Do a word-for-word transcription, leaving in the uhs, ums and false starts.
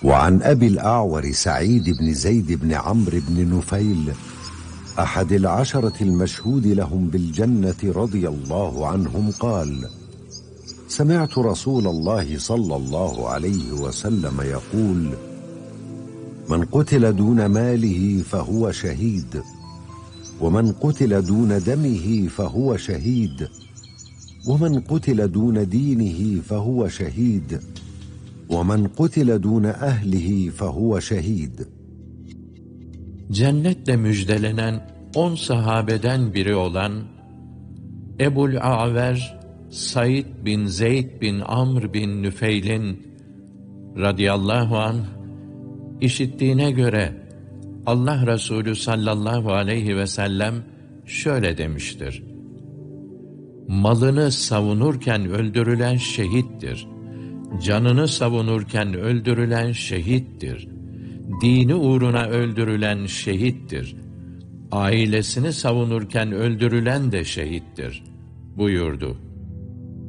وعن أبي الأعور سعيد بن زيد بن عمرو بن نفيل أحد العشرة المشهود لهم بالجنة رضي الله عنهم قال: سمعت رسول الله صلى الله عليه وسلم يقول: من قتل دون ماله فهو شهيد، ومن قتل دون دمه فهو شهيد، ومن قتل دون دينه فهو شهيد، ومن قتل دون أهله فهو شهيد. Cennetle müjdelenen on sahabeden biri olan Ebul A'ver Said bin Zeyd bin Amr bin Nüfeyl'in radıyallahu anh işittiğine göre Allah Resulü sallallahu aleyhi ve sellem şöyle demiştir: malını savunurken öldürülen şehittir, canını savunurken öldürülen şehittir, dini uğruna öldürülen şehittir, ailesini savunurken öldürülen de şehittir buyurdu.